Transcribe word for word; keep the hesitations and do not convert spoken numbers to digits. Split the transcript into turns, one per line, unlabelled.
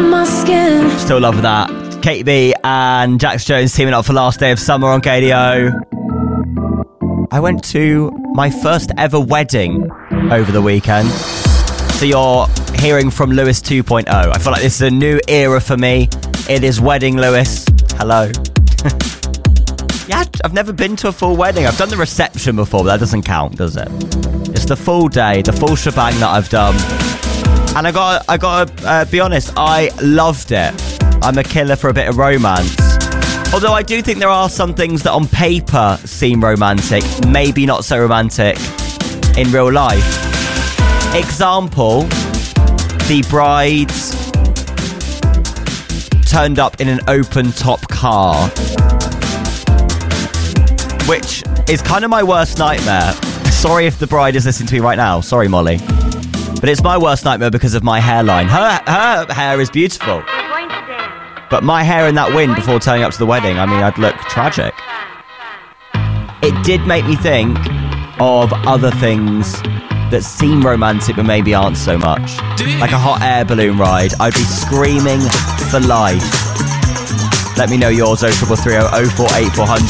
my skin.
Still love that. Katy B and Jax Jones teaming up for Last Day of Summer on K D O. I went to my first ever wedding over the weekend. So you're hearing from Lewis two point oh. I feel like this is a new era for me. It is Wedding Lewis. Hello. Yeah, I've never been to a full wedding. I've done the reception before, but that doesn't count, does it? It's the full day, the full shebang that I've done. And I got, I got to uh, be honest, I loved it. I'm a killer for a bit of romance. Although I do think there are some things that on paper seem romantic, maybe not so romantic in real life. Example, the brides turned up in an open-top car, which is kind of my worst nightmare. Sorry if the bride is listening to me right now. Sorry, Molly. But it's my worst nightmare because of my hairline. Her, her hair is beautiful. But my hair in that wind before turning up to the wedding, I mean, I'd look tragic. It did make me think of other things that seem romantic but maybe aren't so much. Like a hot air balloon ride. I'd be screaming for life. Let me know yours, oh three three three oh oh four eight four hundred.